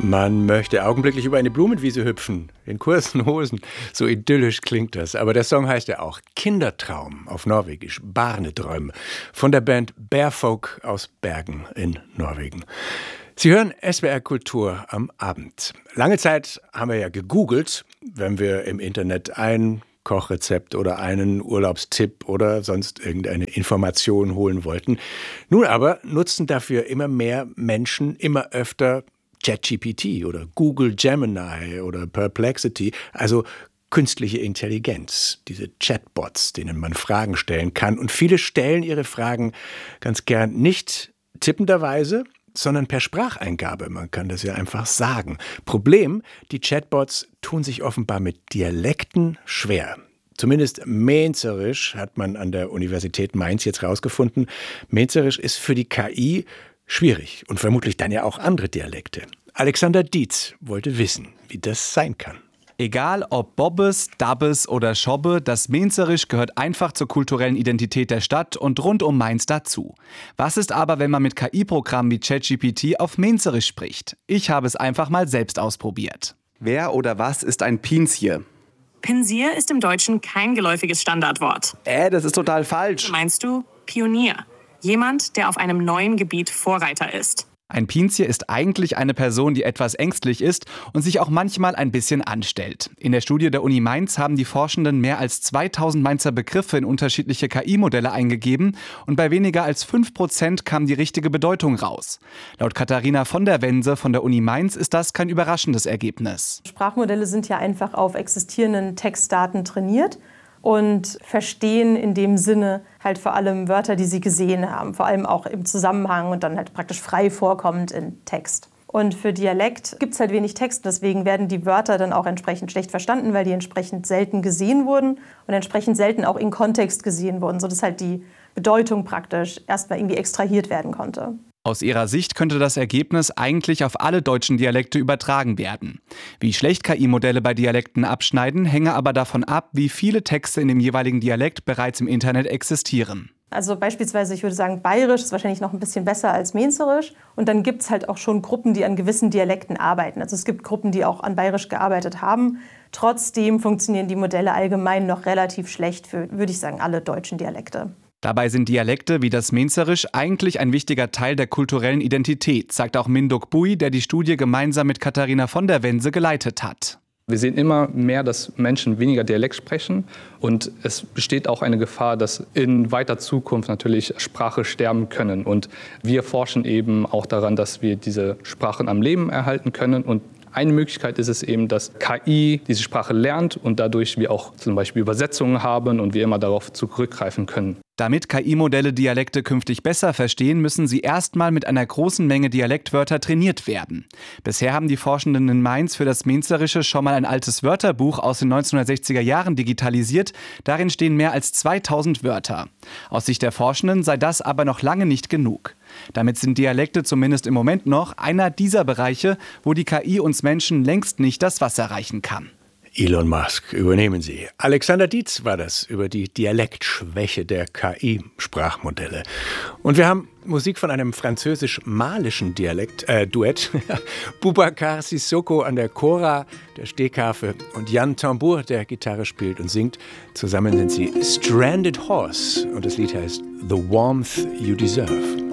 Man möchte augenblicklich über eine Blumenwiese hüpfen, in kurzen Hosen. So idyllisch klingt das. Aber der Song heißt ja auch Kindertraum auf Norwegisch, Barnedrøm, von der Band Bearfolk aus Bergen in Norwegen. Sie hören SWR Kultur am Abend. Lange Zeit haben wir ja gegoogelt, wenn wir im Internet ein Kochrezept oder einen Urlaubstipp oder sonst irgendeine Information holen wollten. Nun aber nutzen dafür immer mehr Menschen immer öfter ChatGPT oder Google Gemini oder Perplexity, also künstliche Intelligenz, diese Chatbots, denen man Fragen stellen kann. Und viele stellen ihre Fragen ganz gern nicht tippenderweise, sondern per Spracheingabe. Man kann das ja einfach sagen. Problem, die Chatbots tun sich offenbar mit Dialekten schwer. Zumindest Menzerisch hat man an der Universität Mainz jetzt rausgefunden. Menzerisch ist für die KI schwierig und vermutlich dann ja auch andere Dialekte. Alexander Dietz wollte wissen, wie das sein kann. Egal ob Bobbes, Dabbes oder Schobbe, das Menzerisch gehört einfach zur kulturellen Identität der Stadt und rund um Mainz dazu. Was ist aber, wenn man mit KI-Programmen wie ChatGPT auf Menzerisch spricht? Ich habe es einfach mal selbst ausprobiert. Wer oder was ist ein Pinsje? Pinsir ist im Deutschen kein geläufiges Standardwort. Das ist total falsch. Meinst du Pionier? Jemand, der auf einem neuen Gebiet Vorreiter ist. Ein Pinsje ist eigentlich eine Person, die etwas ängstlich ist und sich auch manchmal ein bisschen anstellt. In der Studie der Uni Mainz haben die Forschenden mehr als 2000 Mainzer Begriffe in unterschiedliche KI-Modelle eingegeben und bei weniger als 5% kam die richtige Bedeutung raus. Laut Katharina von der Wense von der Uni Mainz ist das kein überraschendes Ergebnis. Sprachmodelle sind ja einfach auf existierenden Textdaten trainiert und verstehen in dem Sinne halt vor allem Wörter, die sie gesehen haben, vor allem auch im Zusammenhang und dann halt praktisch frei vorkommend in Text. Und für Dialekt gibt es halt wenig Text, deswegen werden die Wörter dann auch entsprechend schlecht verstanden, weil die entsprechend selten gesehen wurden und entsprechend selten auch in Kontext gesehen wurden, sodass halt die Bedeutung praktisch erstmal irgendwie extrahiert werden konnte. Aus ihrer Sicht könnte das Ergebnis eigentlich auf alle deutschen Dialekte übertragen werden. Wie schlecht KI-Modelle bei Dialekten abschneiden, hänge aber davon ab, wie viele Texte in dem jeweiligen Dialekt bereits im Internet existieren. Also beispielsweise, ich würde sagen, Bayerisch ist wahrscheinlich noch ein bisschen besser als Menzerisch. Und dann gibt es halt auch schon Gruppen, die an gewissen Dialekten arbeiten. Also es gibt Gruppen, die auch an Bayerisch gearbeitet haben. Trotzdem funktionieren die Modelle allgemein noch relativ schlecht für, würde ich sagen, alle deutschen Dialekte. Dabei sind Dialekte wie das Menzerisch eigentlich ein wichtiger Teil der kulturellen Identität, sagt auch Minduk Bui, der die Studie gemeinsam mit Katharina von der Wense geleitet hat. Wir sehen immer mehr, dass Menschen weniger Dialekt sprechen und es besteht auch eine Gefahr, dass in weiter Zukunft natürlich Sprache sterben können. Und wir forschen eben auch daran, dass wir diese Sprachen am Leben erhalten können. Und eine Möglichkeit ist es eben, dass KI diese Sprache lernt und dadurch wir auch zum Beispiel Übersetzungen haben und wir immer darauf zurückgreifen können. Damit KI-Modelle Dialekte künftig besser verstehen, müssen sie erstmal mit einer großen Menge Dialektwörter trainiert werden. Bisher haben die Forschenden in Mainz für das Menzerische schon mal ein altes Wörterbuch aus den 1960er Jahren digitalisiert. Darin stehen mehr als 2000 Wörter. Aus Sicht der Forschenden sei das aber noch lange nicht genug. Damit sind Dialekte zumindest im Moment noch einer dieser Bereiche, wo die KI uns Menschen längst nicht das Wasser reichen kann. Elon Musk, übernehmen Sie. Alexander Dietz war das über die Dialektschwäche der KI-Sprachmodelle. Und wir haben Musik von einem französisch-malischen Duett. Boubacar Sissoko an der Kora, der Stegharfe, und Jan Tambour, der Gitarre spielt und singt. Zusammen sind sie Stranded Horse und das Lied heißt The Warmth You Deserve.